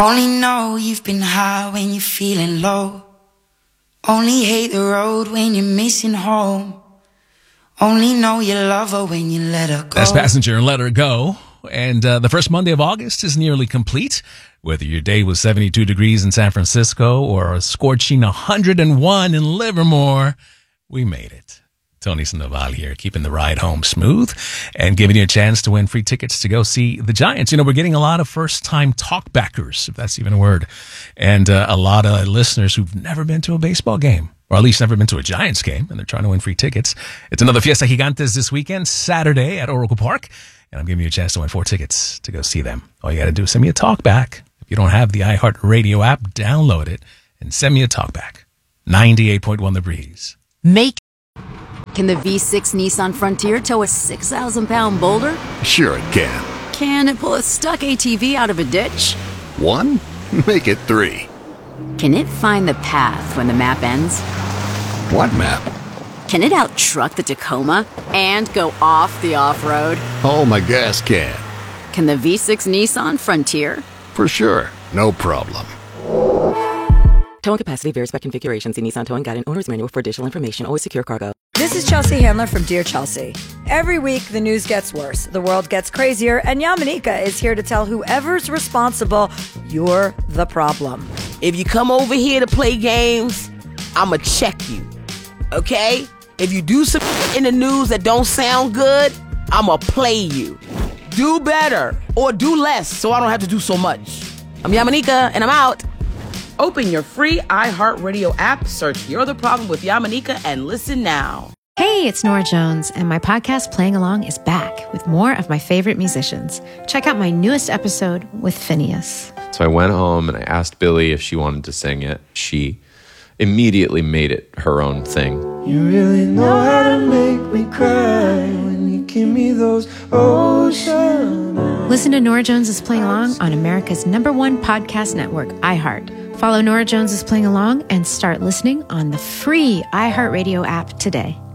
Only know you've been high when you're feeling low. Only hate the road when you're missing home. Only know you love her when you let her go. That's Passenger and Let Her Go. And the first Monday of August is nearly complete. Whether your day was 72 degrees in San Francisco or a scorching 101 in Livermore, we made it. Tony Sandoval here, keeping the ride home smooth and giving you a chance to win free tickets to go see the Giants. You know, we're getting a lot of first-time talkbackers, if that's even a word, and a lot of listeners who've never been to a baseball game, or at least never been to a Giants game, and they're trying to win free tickets. It's another Fiesta Gigantes this weekend, Saturday at Oracle Park, and I'm giving you a chance to win 4 tickets to go see them. All you got to do is send me a talkback. If you don't have the iHeartRadio app, download it and send me a talkback. 98.1 The Breeze. Can the V6 Nissan Frontier tow a 6,000-pound boulder? Sure it can. Can it pull a stuck ATV out of a ditch? 1? Make it 3. Can it find the path when the map ends? What map? Can it out-truck the Tacoma and go off the off-road? Oh, my gas can. Can the V6 Nissan Frontier? For sure. No problem. Towing capacity varies by configuration. See Nissan Towing Guide and Owner's Manual for additional information. Always secure cargo. This is Chelsea Handler from Dear Chelsea. Every week, the news gets worse, the world gets crazier, and Yamanika is here to tell whoever's responsible, you're the problem. If you come over here to play games, I'ma check you, okay? If you do some in the news that don't sound good, I'ma play you. Do better or do less so I don't have to do so much. I'm Yamanika, and I'm out. Open your free iHeartRadio app, search You're the Problem with Yamanika, and listen now. Hey, it's Nora Jones, and my podcast Playing Along is back with more of my favorite musicians. Check out my newest episode with Phineas. So I went home and I asked Billy if she wanted to sing it. She immediately made it her own thing. You really know how to make me cry when you give me those ocean eyes. Listen to Nora Jones is Playing Along on America's #1 podcast network, iHeart. Follow Nora Jones is Playing Along and start listening on the free iHeartRadio app today.